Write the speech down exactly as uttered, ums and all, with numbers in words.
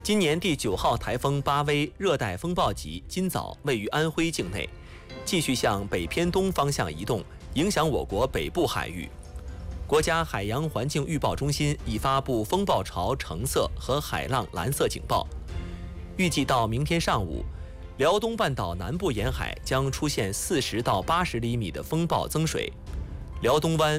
今年第九号台风巴威热带风暴级今早位于安徽境内，继续向北偏东方向移动，影响我国北部海域。国家海洋环境预报中心已发布风暴潮橙色和海浪蓝色警报。预计到明天上午，辽东半岛南部沿海将出现四十到八十厘米的风暴增水，辽东湾、